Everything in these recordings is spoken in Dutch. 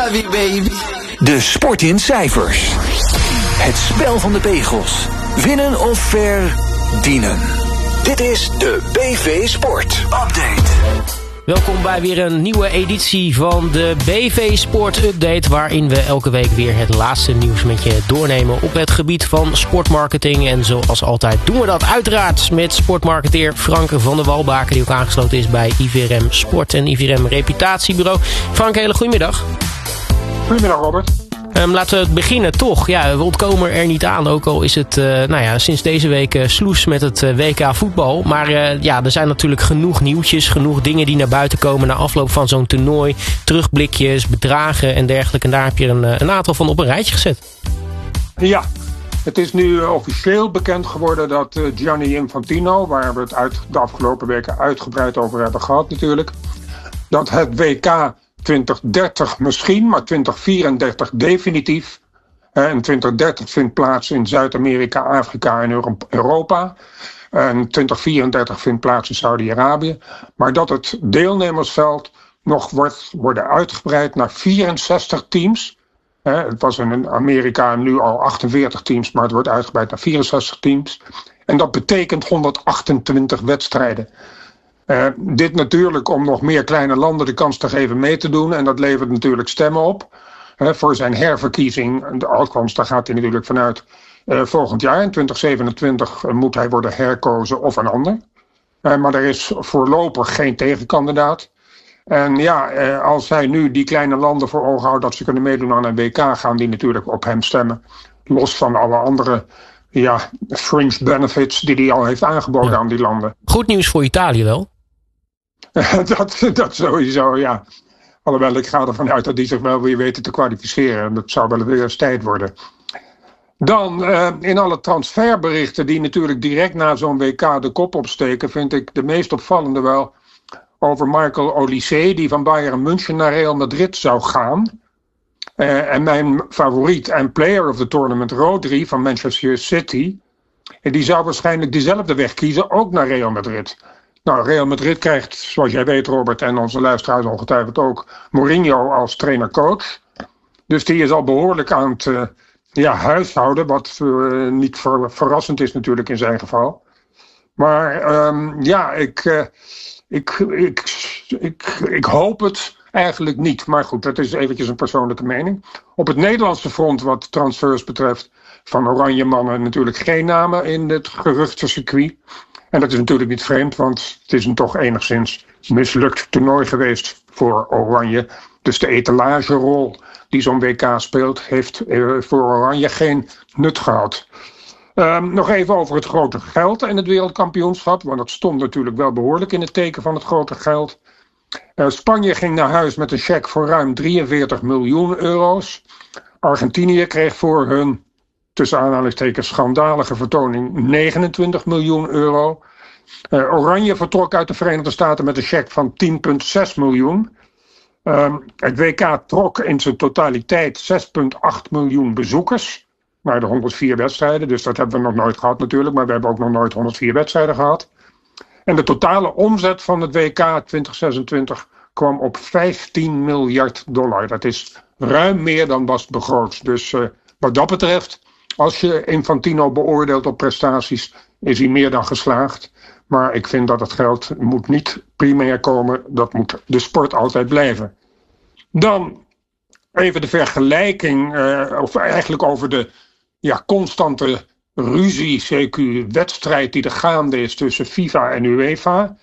love you, baby. De sport in cijfers. Het spel van de pegels. Winnen of verdienen. Dit is de BV Sport Update. Welkom bij weer een nieuwe editie van de BV Sport Update, waarin we elke week weer het laatste nieuws met je doornemen op het gebied van sportmarketing. En zoals altijd doen we dat uiteraard met sportmarketeer Frank van der Walbaken, die ook aangesloten is bij IVRM Sport en IVRM Reputatiebureau. Frank, hele goedemiddag. Goedemiddag, Robert. Laten we het beginnen toch. Ja, we ontkomen er niet aan, ook al is het sinds deze week sloes met het WK voetbal. Maar er zijn natuurlijk genoeg nieuwtjes, genoeg dingen die naar buiten komen na afloop van zo'n toernooi. Terugblikjes, bedragen en dergelijke. En daar heb je een aantal van op een rijtje gezet. Ja, het is nu officieel bekend geworden dat Gianni Infantino, waar we het de afgelopen weken uitgebreid over hebben gehad natuurlijk, dat het WK 2030 misschien, maar 2034 definitief. En 2030 vindt plaats in Zuid-Amerika, Afrika en Europa. En 2034 vindt plaats in Saudi-Arabië. Maar dat het deelnemersveld nog worden uitgebreid naar 64 teams. Het was in Amerika nu al 48 teams, maar het wordt uitgebreid naar 64 teams. En dat betekent 128 wedstrijden. Dit natuurlijk om nog meer kleine landen de kans te geven mee te doen. En dat levert natuurlijk stemmen op. Voor zijn herverkiezing, de uitkomst, daar gaat hij natuurlijk vanuit volgend jaar. In 2027 moet hij worden herkozen of een ander. Maar er is voorlopig geen tegenkandidaat. En ja, als hij nu die kleine landen voor ogen houdt dat ze kunnen meedoen aan een WK, gaan die natuurlijk op hem stemmen. Los van alle andere fringe benefits die hij al heeft aangeboden aan die landen. Goed nieuws voor Italië wel? dat sowieso, ja. Alhoewel, ik ga ervan uit dat die zich wel weer weten te kwalificeren. Dat zou wel weer eens tijd worden. Dan, in alle transferberichten die natuurlijk direct na zo'n WK de kop opsteken, vind ik de meest opvallende wel over Michael Olise, die van Bayern München naar Real Madrid zou gaan. En mijn favoriet en player of the tournament, Rodri van Manchester City, die zou waarschijnlijk diezelfde weg kiezen, ook naar Real Madrid. Nou, Real Madrid krijgt, zoals jij weet, Robert, en onze luisteraars ongetwijfeld ook, Mourinho als trainer-coach. Dus die is al behoorlijk aan het huishouden, wat niet verrassend is natuurlijk in zijn geval. Maar ik hoop het eigenlijk niet. Maar goed, dat is eventjes een persoonlijke mening. Op het Nederlandse front, wat transfers betreft, van Oranje mannen natuurlijk geen namen in het geruchtencircuit. En dat is natuurlijk niet vreemd, want het is een toch enigszins mislukt toernooi geweest voor Oranje. Dus de etalagerol die zo'n WK speelt, heeft voor Oranje geen nut gehad. Nog even over het grote geld en het wereldkampioenschap, want dat stond natuurlijk wel behoorlijk in het teken van het grote geld. Spanje ging naar huis met een cheque voor ruim 43 miljoen euro's. Argentinië kreeg voor hun, tussen aanhalingstekens, schandalige vertoning 29 miljoen euro. Oranje vertrok uit de Verenigde Staten met een cheque van 10,6 miljoen. Het WK trok in zijn totaliteit 6,8 miljoen bezoekers naar de 104 wedstrijden. Dus dat hebben we nog nooit gehad natuurlijk, maar we hebben ook nog nooit 104 wedstrijden gehad. En de totale omzet van het WK 2026 kwam op 15 miljard dollar. Dat is ruim meer dan was begroot. Dus wat dat betreft, als je Infantino beoordeelt op prestaties, is hij meer dan geslaagd. Maar ik vind dat het geld moet niet primair komen. Dat moet de sport altijd blijven. Dan even de vergelijking, of eigenlijk over de constante ruzie, CQ-wedstrijd die er gaande is tussen FIFA en UEFA.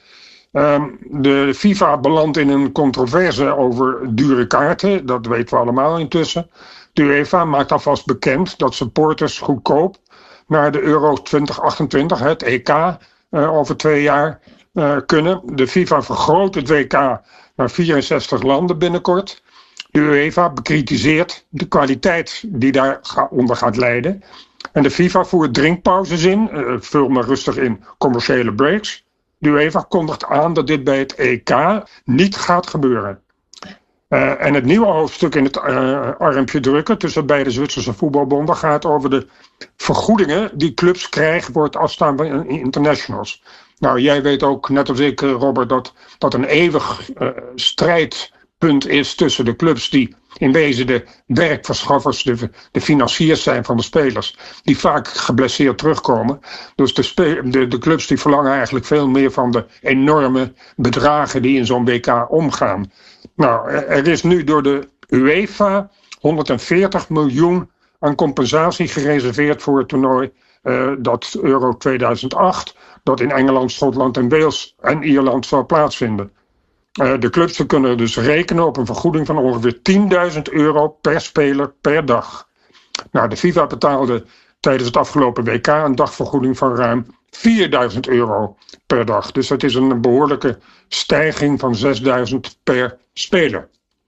De FIFA belandt in een controverse over dure kaarten. Dat weten we allemaal intussen. De UEFA maakt alvast bekend dat supporters goedkoop naar de Euro 2028, het EK, over 2 jaar kunnen. De FIFA vergroot het WK naar 64 landen binnenkort. De UEFA bekritiseert de kwaliteit die daaronder gaat leiden. En de FIFA voert drinkpauzes in, vul maar rustig in commerciële breaks. De UEFA kondigt aan dat dit bij het EK niet gaat gebeuren. En het nieuwe hoofdstuk in het armpje drukken tussen beide Zwitserse voetbalbonden gaat over de vergoedingen die clubs krijgen voor het afstaan van internationals. Nou, jij weet ook, net als ik, Robert, dat een eeuwig strijdpunt is tussen de clubs die in wezen de werkverschaffers, de financiers zijn van de spelers, die vaak geblesseerd terugkomen. Dus de clubs die verlangen eigenlijk veel meer van de enorme bedragen die in zo'n WK omgaan. Nou, er is nu door de UEFA 140 miljoen aan compensatie gereserveerd voor het toernooi dat Euro 2008, dat in Engeland, Schotland en Wales en Ierland zal plaatsvinden. De clubs kunnen dus rekenen op een vergoeding van ongeveer €10.000 per speler per dag. Nou, de FIFA betaalde tijdens het afgelopen WK een dagvergoeding van ruim €4.000 per dag. Dus dat is een behoorlijke stijging van €6.000 per speler.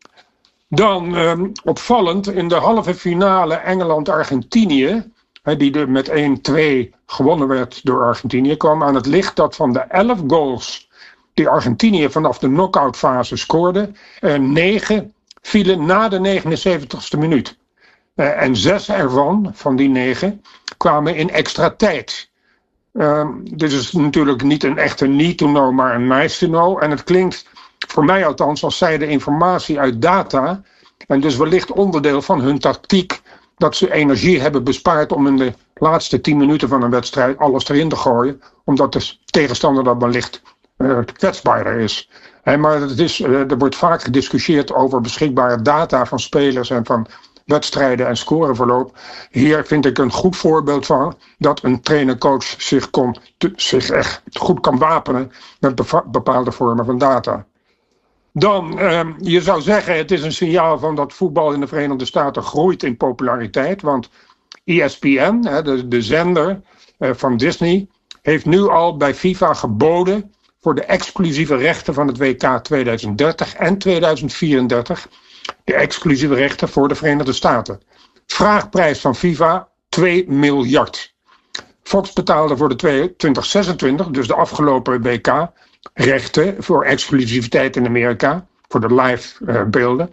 Dan opvallend in de halve finale Engeland-Argentinië, die met 1-2 gewonnen werd door Argentinië, kwam aan het licht dat van de 11 goals die Argentinië vanaf de knock-out fase scoorde, 9 vielen na de 79ste minuut. En 6 ervan, van die 9, kwamen in extra tijd. Dit is natuurlijk niet een echte niet-to-know, maar een nice-to-know. En het klinkt, voor mij althans, als zij de informatie uit data, en dus wellicht onderdeel van hun tactiek, dat ze energie hebben bespaard om in de laatste 10 minuten van een wedstrijd alles erin te gooien, omdat de tegenstander dan wellicht kwetsbaarder is. Maar er wordt vaak gediscussieerd over beschikbare data van spelers en van wedstrijden en scoreverloop. Hier vind ik een goed voorbeeld van dat een trainer-coach zich echt goed kan wapenen met bepaalde vormen van data. Dan, je zou zeggen, het is een signaal van dat voetbal in de Verenigde Staten groeit in populariteit. Want ESPN, de zender van Disney, heeft nu al bij FIFA geboden voor de exclusieve rechten van het WK 2030 en 2034. De exclusieve rechten voor de Verenigde Staten. Vraagprijs van FIFA, $2 miljard. Fox betaalde voor de 2026, dus de afgelopen WK, rechten voor exclusiviteit in Amerika, voor de live beelden,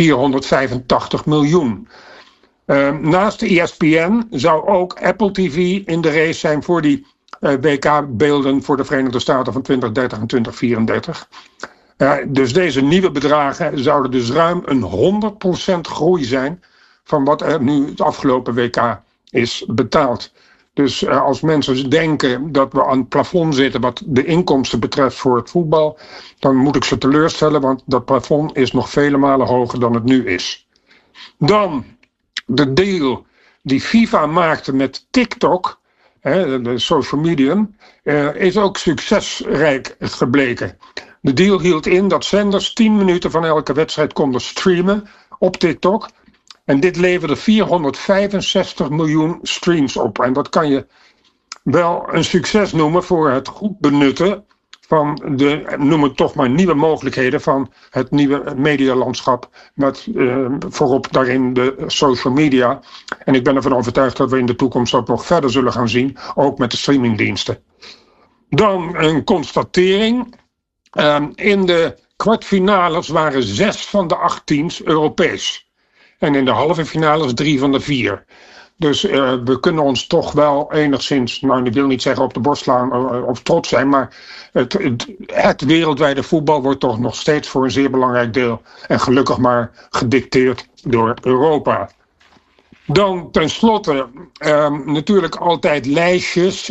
$485 miljoen. Naast de ESPN zou ook Apple TV in de race zijn voor die WK-beelden voor de Verenigde Staten van 2030 en 2034. Dus deze nieuwe bedragen zouden dus ruim een 100% groei zijn van wat er nu het afgelopen WK is betaald. Dus als mensen denken dat we aan het plafond zitten wat de inkomsten betreft voor het voetbal, dan moet ik ze teleurstellen, want dat plafond is nog vele malen hoger dan het nu is. Dan de deal die FIFA maakte met TikTok, de social medium, is ook succesrijk gebleken. De deal hield in dat zenders 10 minuten van elke wedstrijd konden streamen op TikTok. En dit leverde 465 miljoen streams op. En dat kan je wel een succes noemen voor het goed benutten van de, noem het toch maar, nieuwe mogelijkheden van het nieuwe medialandschap. Met voorop daarin de social media. En ik ben ervan overtuigd dat we in de toekomst dat nog verder zullen gaan zien. Ook met de streamingdiensten. Dan een constatering. In de kwartfinales waren 6 van de 8 teams Europees. En in de halve finales 3 van de 4. Dus we kunnen ons toch wel enigszins, nou ik wil niet zeggen op de borst slaan of trots zijn, maar het wereldwijde voetbal wordt toch nog steeds voor een zeer belangrijk deel en gelukkig maar gedicteerd door Europa. Dan tenslotte natuurlijk altijd lijstjes.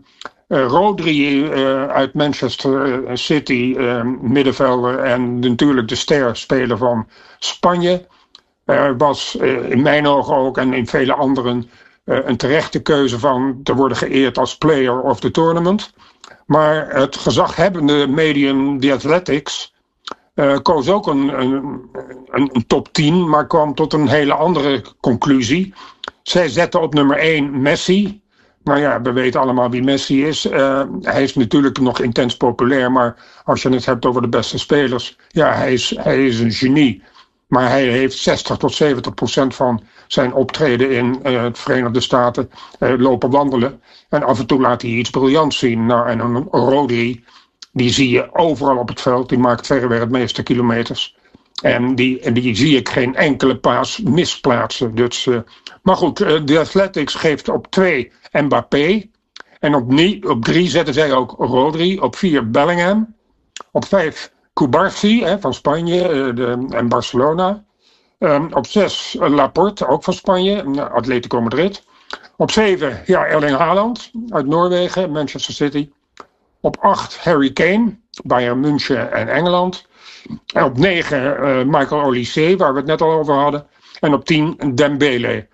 Rodri uit Manchester City, middenvelder en natuurlijk de sterspeler van Spanje. Was in mijn ogen ook en in vele anderen een terechte keuze van te worden geëerd als player of the tournament. Maar het gezaghebbende medium The Athletics koos ook een top 10, maar kwam tot een hele andere conclusie. Zij zetten op nummer 1 Messi. Nou ja, we weten allemaal wie Messi is. Hij is natuurlijk nog intens populair, maar als je het hebt over de beste spelers, ja, hij is een genie. Maar hij heeft 60-70% van zijn optreden in de Verenigde Staten lopen wandelen. En af en toe laat hij iets briljants zien. Nou, en een Rodri, die zie je overal op het veld. Die maakt verreweg het meeste kilometers. En die zie ik geen enkele paas misplaatsen. Dus, maar goed, de Athletics geeft op 2 Mbappé. En op 3 zetten zij ook Rodri. Op 4 Bellingham. Op 5 Cubarsí van Spanje en Barcelona. Op 6 Laporte, ook van Spanje, Atletico Madrid. Op 7 Erling Haaland uit Noorwegen, Manchester City. Op 8 Harry Kane, Bayern München en Engeland. En op 9 Michael Olise, waar we het net al over hadden. En op 10 Dembele.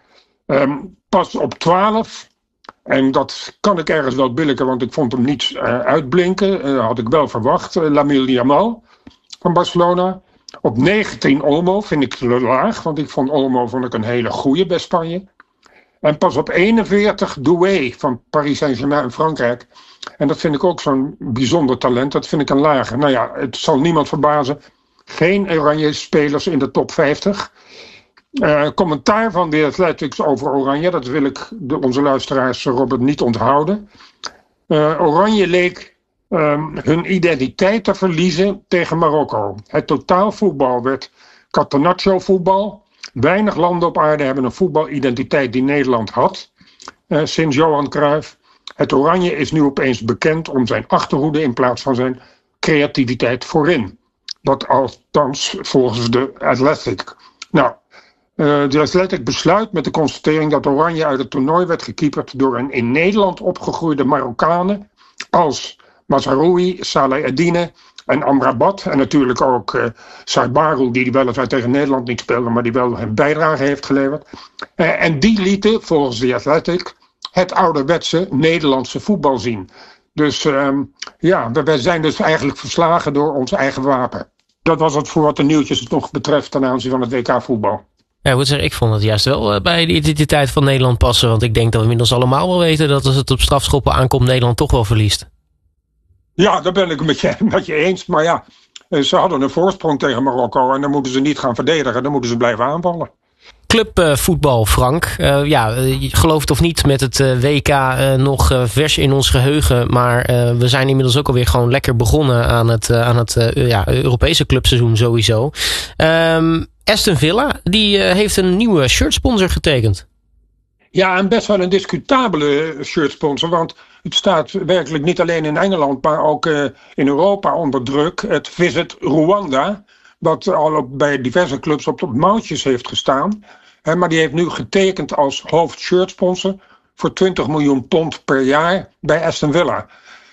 Pas op 12, en dat kan ik ergens wel billijken, want ik vond hem niet uitblinken. Had ik wel verwacht. Lamine Yamal van Barcelona. Op 19 Olmo, vind ik laag, want ik vond Olmo een hele goeie bij Spanje. En pas op 41 Doué van Paris Saint-Germain in Frankrijk. En dat vind ik ook zo'n bijzonder talent. Dat vind ik een lage. Nou ja, het zal niemand verbazen. Geen Oranje spelers in de top 50. Commentaar van de Athletics over Oranje. Dat wil ik onze luisteraars Robert niet onthouden. Oranje leek hun identiteit te verliezen tegen Marokko. Het totaalvoetbal werd catenaccio voetbal. Weinig landen op aarde hebben een voetbalidentiteit die Nederland had. Sinds Johan Cruijff. Het Oranje is nu opeens bekend om zijn achterhoede in plaats van zijn creativiteit voorin. Dat althans volgens de Athletic. Nou, de Athletic besluit met de constatering dat Oranje uit het toernooi werd gekeeperd door een in Nederland opgegroeide Marokkanen als Mazraoui, Saleh Eddine en Amrabat. En natuurlijk ook Saibarul, die weliswaar tegen Nederland niet speelde, maar die wel een bijdrage heeft geleverd. En die lieten volgens de Athletic het ouderwetse Nederlandse voetbal zien. Dus wij zijn dus eigenlijk verslagen door ons eigen wapen. Dat was het voor wat de nieuwtjes nog betreft ten aanzien van het WK voetbal. Ja, ik moet zeggen, ik vond het juist wel bij de identiteit van Nederland passen. Want ik denk dat we inmiddels allemaal wel weten dat als het op strafschoppen aankomt, Nederland toch wel verliest. Ja, daar ben ik met je eens. Maar ja, ze hadden een voorsprong tegen Marokko en dan moeten ze niet gaan verdedigen. Dan moeten ze blijven aanvallen. Clubvoetbal, Frank. Geloof het of niet, met het WK nog vers in ons geheugen. Maar we zijn inmiddels ook alweer gewoon lekker begonnen aan het Europese clubseizoen sowieso. Aston Villa, die heeft een nieuwe shirtsponsor getekend. Ja, en best wel een discutabele shirtsponsor. Want het staat werkelijk niet alleen in Engeland, maar ook in Europa onder druk. Het Visit Rwanda, wat al bij diverse clubs op mouwtjes heeft gestaan. Maar die heeft nu getekend als hoofdshirtsponsor voor 20 miljoen pond per jaar bij Aston Villa.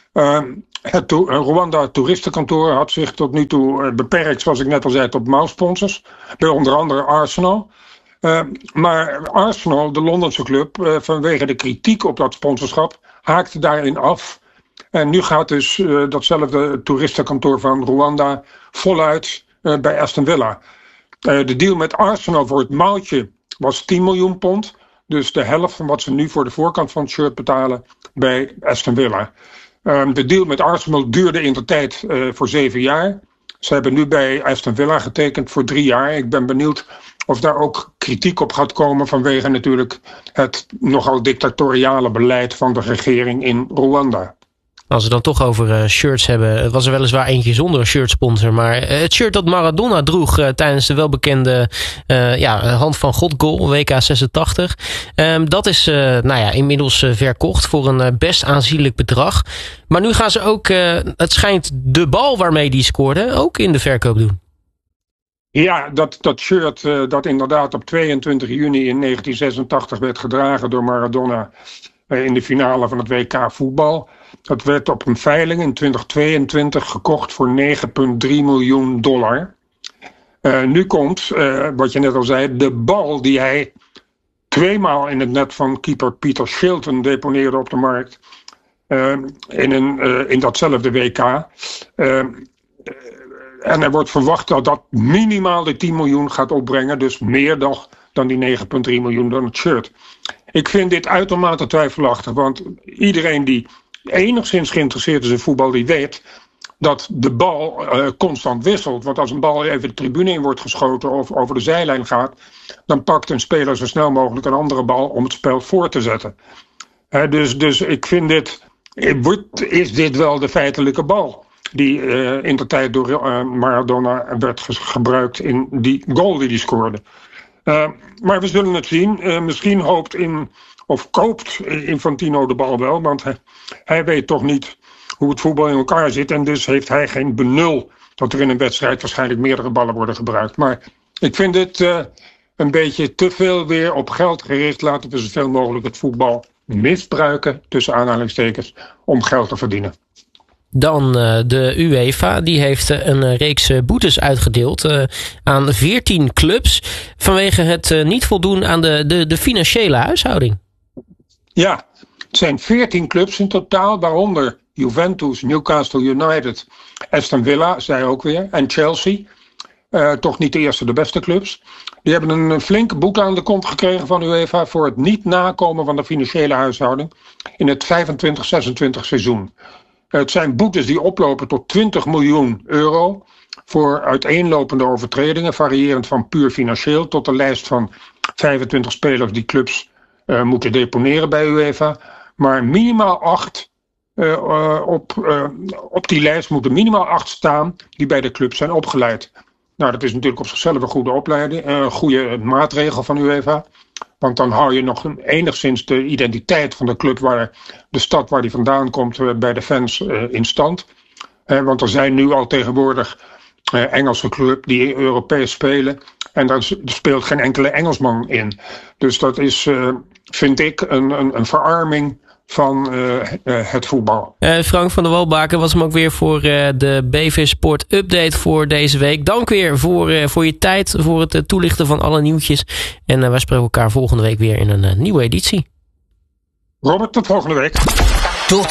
Het Rwanda toeristenkantoor had zich tot nu toe beperkt, zoals ik net al zei, tot mouwsponsors. Bij onder andere Arsenal. Maar Arsenal, de Londense club, vanwege de kritiek op dat sponsorschap, haakte daarin af. En nu gaat dus datzelfde toeristenkantoor van Rwanda voluit bij Aston Villa. De deal met Arsenal voor het mouwtje was 10 miljoen pond. Dus de helft van wat ze nu voor de voorkant van het shirt betalen bij Aston Villa. De deal met Arsenal duurde in de tijd voor 7 jaar. Ze hebben nu bij Aston Villa getekend voor 3 jaar. Ik ben benieuwd of daar ook kritiek op gaat komen vanwege natuurlijk het nogal dictatoriale beleid van de regering in Rwanda. Als we dan toch over shirts hebben, was er weliswaar eentje zonder shirtsponsor. Maar het shirt dat Maradona droeg tijdens de welbekende Hand van God goal, WK 86. Dat is inmiddels verkocht voor een best aanzienlijk bedrag. Maar nu gaan ze ook, het schijnt de bal waarmee die scoorde, ook in de verkoop doen. Ja, dat shirt dat inderdaad op 22 juni in 1986 werd gedragen door Maradona in de finale van het WK voetbal. Dat werd op een veiling in 2022 gekocht voor $9,3 miljoen. Nu komt, wat je net al zei, de bal die hij 2 maal in het net van keeper Peter Shilton deponeerde op de markt. In datzelfde WK. En er wordt verwacht dat minimaal de 10 miljoen gaat opbrengen. Dus meer dan die 9,3 miljoen dan het shirt. Ik vind dit uitermate twijfelachtig. Want iedereen die enigszins geïnteresseerd is in voetbal, die weet dat de bal constant wisselt. Want als een bal even de tribune in wordt geschoten of over de zijlijn gaat, dan pakt een speler zo snel mogelijk een andere bal om het spel voor te zetten. Dus ik vind is dit wel de feitelijke bal die in de tijd door Maradona werd gebruikt in die goal die hij scoorde. Maar we zullen het zien. Misschien koopt Infantino de bal wel, want hij weet toch niet hoe het voetbal in elkaar zit. En dus heeft hij geen benul dat er in een wedstrijd waarschijnlijk meerdere ballen worden gebruikt. Maar Ik vind het een beetje te veel weer op geld gericht. Laten we zoveel mogelijk het voetbal misbruiken, tussen aanhalingstekens, om geld te verdienen. Dan de UEFA, die heeft een reeks boetes uitgedeeld aan 14 clubs vanwege het niet voldoen aan de financiële huishouding. Ja, het zijn 14 clubs in totaal, waaronder Juventus, Newcastle United, Aston Villa, zij ook weer, en Chelsea. Toch niet de eerste, de beste clubs. Die hebben een flinke boete aan de kont gekregen van UEFA voor het niet nakomen van de financiële huishouding in het 25-26 seizoen. Het zijn boetes die oplopen tot 20 miljoen euro voor uiteenlopende overtredingen, variërend van puur financieel tot de lijst van 25 spelers die clubs moeten deponeren bij UEFA. Maar minimaal 8 op die lijst moeten minimaal 8 staan die bij de club zijn opgeleid. Nou, dat is natuurlijk op zichzelf een goede maatregel van UEFA. Want dan hou je nog enigszins de identiteit van de club, de stad waar die vandaan komt, bij de fans in stand. Want er zijn nu al tegenwoordig Engelse clubs die Europees spelen. En daar speelt geen enkele Engelsman in. Dus dat is, vind ik, een verarming van het voetbal. Frank van der Walbaken was hem ook weer voor de BV Sport Update voor deze week. Dank weer voor je tijd, voor het toelichten van alle nieuwtjes. En wij spreken elkaar volgende week weer in een nieuwe editie. Robert, tot volgende week.